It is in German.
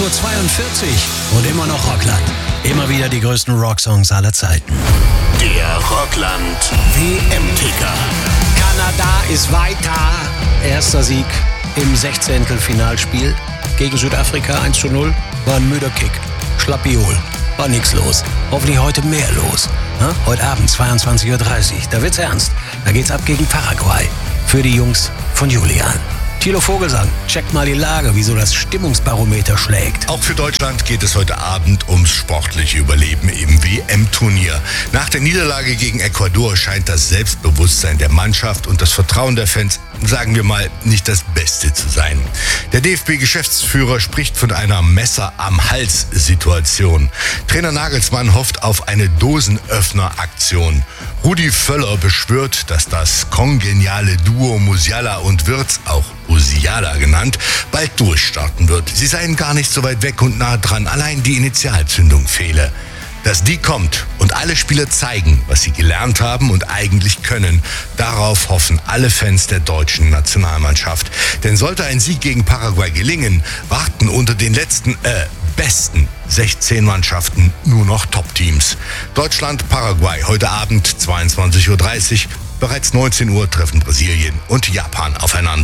8:42 Uhr und immer noch Rockland. Immer wieder die größten Rocksongs aller Zeiten. Der Rockland WM-Ticker. Kanada ist weiter. Erster Sieg im 16. Finalspiel gegen Südafrika 1:0. War ein müder Kick. Schlappiol. War nix los. Hoffentlich heute mehr los. Heute Abend 22:30 Uhr. Da wird's ernst. Da geht's ab gegen Paraguay. Für die Jungs von Julian. Thilo Vogelsang, checkt mal die Lage, wieso das Stimmungsbarometer schlägt. Auch für Deutschland geht es heute Abend ums sportliche Überleben im WM-Turnier. Nach der Niederlage gegen Ecuador scheint das Selbstbewusstsein der Mannschaft und das Vertrauen der Fans, sagen wir mal, nicht das Beste zu sein. Der DFB-Geschäftsführer spricht von einer Messer-am-Hals-Situation. Trainer Nagelsmann hofft auf eine Dosenöffner-Aktion. Rudi Völler beschwört, dass das kongeniale Duo Musiala und Wirtz, auch Musiala genannt, bald durchstarten wird. Sie seien gar nicht so weit weg und nah dran, allein die Initialzündung fehle. Dass die kommt und alle Spieler zeigen, was sie gelernt haben und eigentlich können, darauf hoffen alle Fans der deutschen Nationalmannschaft. Denn sollte ein Sieg gegen Paraguay gelingen, warten unter den besten 16 Mannschaften nur noch Top-Teams. Deutschland, Paraguay, heute Abend 22:30 Uhr. Bereits 19 Uhr treffen Brasilien und Japan aufeinander.